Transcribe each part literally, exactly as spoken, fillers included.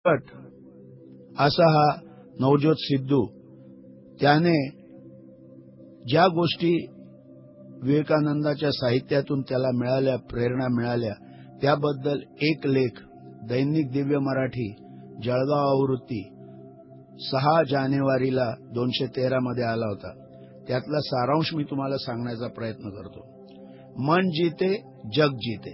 पट असा हा नवज्योत सिद्धू, त्याने ज्या गोष्टी विवेकानंदाच्या साहित्यातून त्याला मिळाल्या, प्रेरणा मिळाल्या, त्याबद्दल एक लेख दैनिक दिव्य मराठी जळगाव आवृत्ती सहा जानेवारीला दोनशे तेरा मध्ये आला होता. त्यातला सारांश मी तुम्हाला सांगण्याचा प्रयत्न करतो. मन जीते जग जीते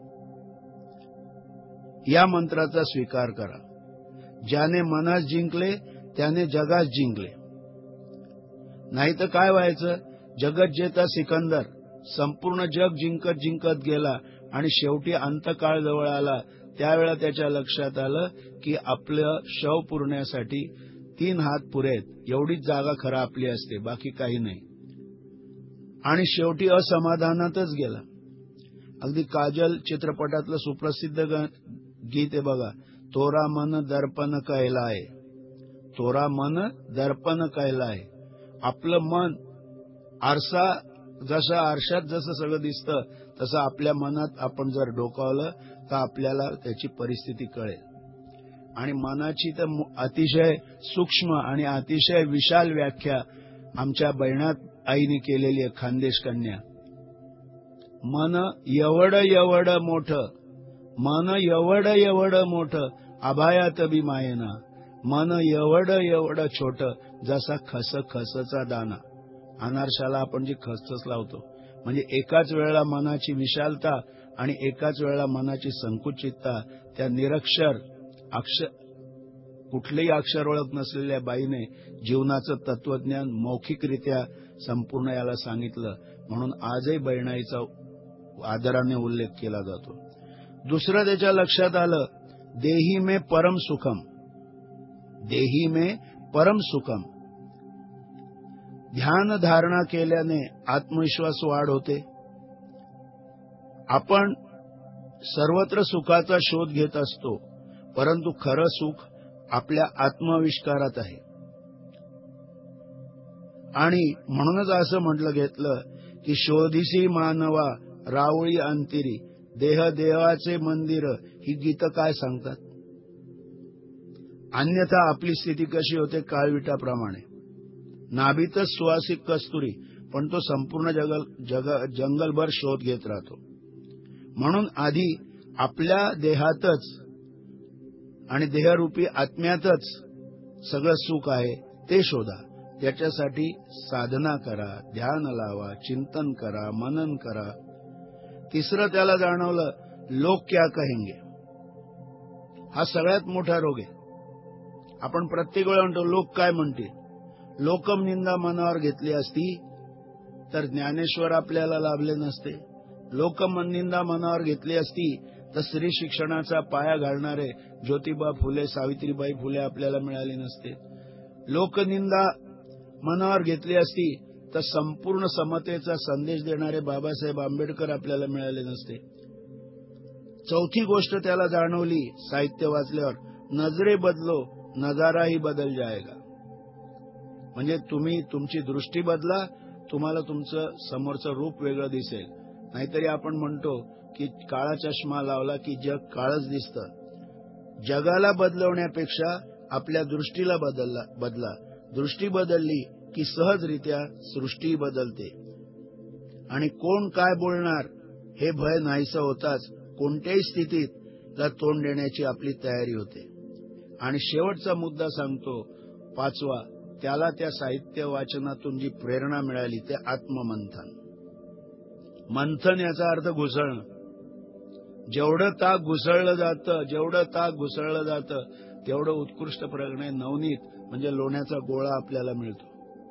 या मंत्राचा स्वीकार करा. ज्याने मनास जिंकले त्याने जगास जिंकले. नाही तर काय व्हायचं, जगत जेता सिकंदर संपूर्ण जग जिंकत जिंकत गेला आणि शेवटी अंतकाळ जवळ आला. त्यावेळा त्याच्या लक्षात आलं की आपलं शव पुरण्यासाठी तीन हात पुरेत, एवढीच जागा खरं आपली असते, बाकी काही नाही. आणि शेवटी असमाधानातच गेला. अगदी काजल चित्रपटातलं सुप्रसिद्ध गीत आहे बघा, तोरा मन दर्पण कैलाय, तोरा मन दर्पण कैलाय. आपलं मन आरसा, जसं आरशात जसं सगळं दिसतं तसं आपल्या मनात आपण जर डोकावलं तर आपल्याला त्याची परिस्थिती कळेल. आणि मनाची तर अतिशय सूक्ष्म आणि अतिशय विशाल व्याख्या आमच्या बैनात आईने केलेली आहे, खानदेश कन्या. मन एवढं एवढं मोठं, मन एवढं एवढं मोठं, आभायात बी मायेना. मन एवढं एवढं छोटं, जसा खस खसचा दाना. अनारशाला आपण जी खसखस लावतो, म्हणजे एकाच वेळेला मनाची विशालता आणि एकाच वेळेला मनाची संकुचितता त्या निरक्षर अक्षर, कुठलेही अक्षर ओळख नसलेल्या बाईने जीवनाचं तत्वज्ञान मौखिकरित्या संपूर्ण याला सांगितलं. म्हणून आजही बहिणाईचा आदराने उल्लेख केला जातो. दुसरं त्याच्या लक्षात आलं, देही में परम सुखम, देही में परम सुखम. ध्यान धारणा केल्याने आत्मविश्वास वाढ होते. आपण सर्वत्र सुखाचा शोध घेत असतो, परंतु खरं सुख आपल्या आत्माविष्कारात आहे. आणि म्हणूनच असं म्हटलं घेतलं की शोधिसी मानवा रावळी अंतिरी, देह देवाचे मंदिर, ही गीतं काय सांगतात. अन्यथा आपली स्थिती कशी होते, काळविटाप्रमाणे. नाभीतच सुवासिक कस्तुरी, पण तो संपूर्ण जगल जग जंगलभर शोध घेत राहतो. म्हणून आधी आपल्या देहातच आणि देहरूपी आत्म्यातच सगळं सुख आहे, ते शोधा. त्याच्यासाठी साधना करा, ध्यान लावा, चिंतन करा, मनन करा. तिसरं त्याला जाणवलं, लोक क्या कहेंगे. हा सगळ्यात मोठा रोग आहे. आपण प्रत्येक वेळा म्हणतो लोक काय म्हणतील. लोकम निंदा मनावर घेतली असती तर ज्ञानेश्वर आपल्याला लाभले नसते. लोकम निंदा मनावर घेतली असती तर स्त्री शिक्षणाचा पाया घालणारे ज्योतिबा फुले, सावित्रीबाई फुले आपल्याला मिळाले नसते. लोकनिंदा मनावर घेतली असती तर संपूर्ण समतेचा संदेश देणारे बाबासाहेब आंबेडकर आपल्याला मिळाले नसते. चौथी गोष्ट त्याला जाणवली साहित्य वाचल्यावर, नजरे बदलो नजाराही बदल जाएगा. म्हणजे तुम्ही तुमची दृष्टी बदला, तुम्हाला तुमचं समोरचं रूप वेगळं दिसेल. नाहीतरी आपण म्हणतो की काळा चष्मा लावला की जग काळच दिसतं. जगाला बदलवण्यापेक्षा आपल्या दृष्टीला बदलला बदला. दृष्टी बदलली की सहजरित्या सृष्टी बदलते. आणि कोण काय बोलणार हे भय नाहीसं होताच कोणत्याही स्थितीत त्याला तोंड देण्याची आपली तयारी होते. आणि शेवटचा मुद्दा सांगतो, पाचवा, त्याला त्या साहित्य वाचनातून जी प्रेरणा मिळाली ते आत्ममंथन. मंथन याचा अर्थ घुसळणं. जेवढं ताक घुसळलं जातं, जेवढं ताक घुसळलं जातं तेवढं उत्कृष्ट प्रगणे नवनीत म्हणजे लोण्याचा गोळा आपल्याला मिळतो.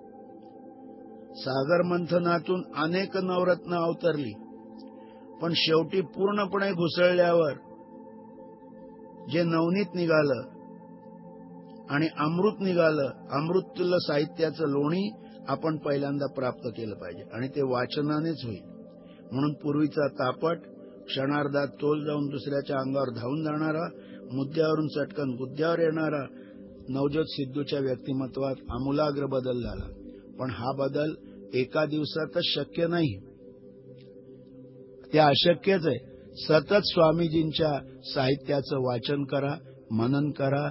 सागर मंथनातून अनेक नवरत्न अवतरली, पण शेवटी पूर्णपणे घुसळल्यावर जे नवनीत निघालं आणि अमृत निघालं, अमृततुल्य साहित्याचं लोणी आपण पहिल्यांदा प्राप्त केलं पाहिजे आणि ते वाचनानेच होईल. म्हणून पूर्वीचा तापट, क्षणार्धात तोल जाऊन दुसऱ्याच्या अंगावर धावून जाणारा, मुद्द्यावरून चटकन गुद्द्यावर येणारा नवज्योत सिद्धूच्या व्यक्तिमत्वात आमूलाग्र बदल झाला. पण हा बदल एका दिवसातच शक्य नाही, ते अशक्यच आहे. सतत स्वामीजींच्या साहित्याचं वाचन करा, मनन करा